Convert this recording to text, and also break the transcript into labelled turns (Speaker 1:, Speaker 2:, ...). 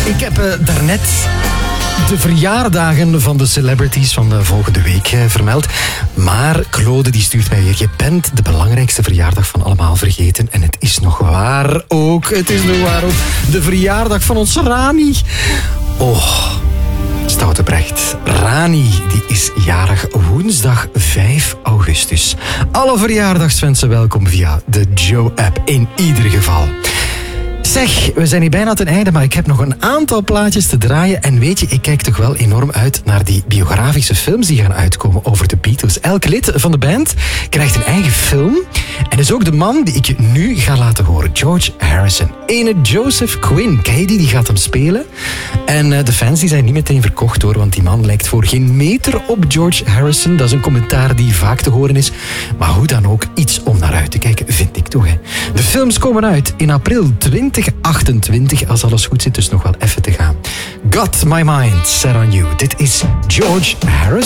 Speaker 1: Ik heb daarnet de verjaardagen van de celebrities van de volgende week vermeld. Maar Claude die stuurt mij weer: je bent de belangrijkste verjaardag van allemaal vergeten. En het is nog waar ook. Het is nog waar ook. De verjaardag van ons Rani. Oh, Stoutebrecht. Rani die is jarig woensdag 5 augustus. Alle verjaardagswensen welkom via de Joe-app in ieder geval. Zeg, we zijn hier bijna ten einde, maar ik heb nog een aantal plaatjes te draaien. En weet je, ik kijk toch wel enorm uit naar die biografische films die gaan uitkomen over de Beatles. Elk lid van de band krijgt een eigen film. En is ook de man die ik je nu ga laten horen, George Harrison. Ene Joseph Quinn, ken je die? Die gaat hem spelen. En de fans die zijn niet meteen verkocht hoor, want die man lijkt voor geen meter op George Harrison. Dat is een commentaar die vaak te horen is. Maar hoe dan ook, iets om naar uit te kijken, vind ik toch. Hè. De films komen uit in april 2028, als alles goed zit, dus nog wel even te gaan. Got My Mind Set On You. Dit is George Harrison.